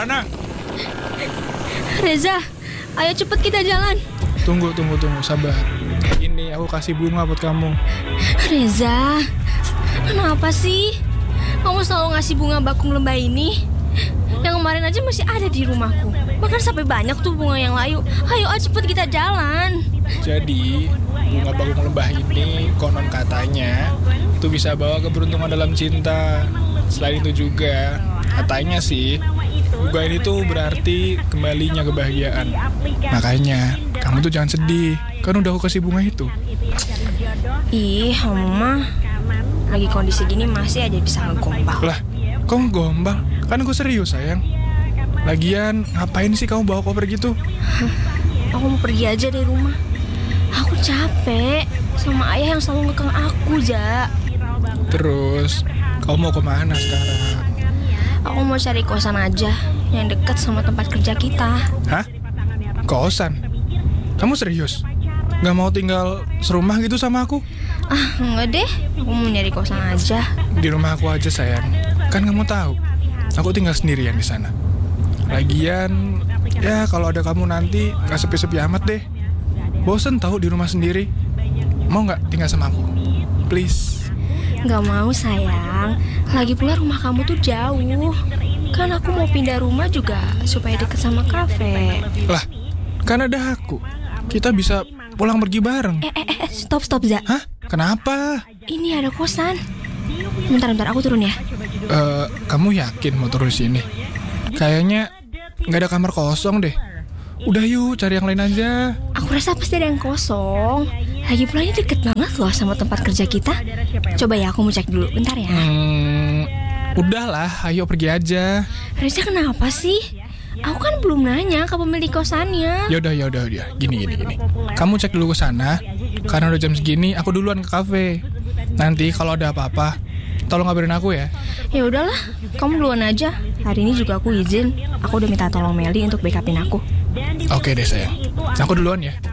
mana? Reza, ayo cepet kita jalan. Tunggu, sabar. Ini aku kasih bunga buat kamu. Reza, kenapa sih? Kamu selalu ngasih bunga bakung lembah ini. Yang kemarin aja masih ada di rumahku. Bahkan sampai banyak tuh bunga yang layu. Ayo cepet kita jalan. Jadi, bunga bakung lembah ini konon katanya itu bisa bawa keberuntungan dalam cinta. Selain itu juga, katanya sih, bunga ini tuh berarti kembalinya kebahagiaan. Makanya, kamu tuh jangan sedih, kan udah aku kasih bunga itu. Ih, Mama, lagi kondisi gini masih aja bisa ngegombal. Lah, kok gombal? Kan aku serius, sayang. Lagian, ngapain sih kamu bawa koper gitu? Aku mau pergi aja dari rumah. Aku capek sama ayah yang selalu ngekang aku, Ja. Terus, kamu mau kemana sekarang? Aku mau cari kosan aja yang dekat sama tempat kerja kita. Hah? Kosan? Kamu serius? Gak mau tinggal serumah gitu sama aku? Enggak deh, aku mau nyari kosan aja. Di rumah aku aja, sayang. Kan kamu tahu, aku tinggal sendirian di sana. Lagian, ya kalau ada kamu nanti gak sepi-sepi amat deh. Bosen tahu di rumah sendiri. Mau gak tinggal sama aku? Please. Gak mau, sayang. Lagi pula rumah kamu tuh jauh. Kan aku mau pindah rumah juga supaya deket sama kafe. Lah, kan ada aku. Kita bisa pulang pergi bareng. Stop, Za. Hah? Kenapa? Ini ada kosan. Bentar, aku turun ya. Kamu yakin mau turun sini? Kayaknya nggak ada kamar kosong deh. Udah yuk, cari yang lain aja. Aku rasa pasti ada yang kosong. Lagi pula ini deket banget loh sama tempat kerja kita. Coba ya, aku mau cek dulu. Bentar ya. Udahlah, ayo pergi aja. Reza, kenapa sih? Aku kan belum nanya ke pemilik kosannya. Yaudah. Gini. Kamu cek dulu ke sana. Karena udah jam segini, aku duluan ke kafe. Nanti kalau ada apa-apa, tolong kabarin aku ya. Ya udahlah, kamu duluan aja. Hari ini juga aku izin. Aku udah minta tolong Meli untuk backupin aku. Oke deh, sayang. Aku duluan ya.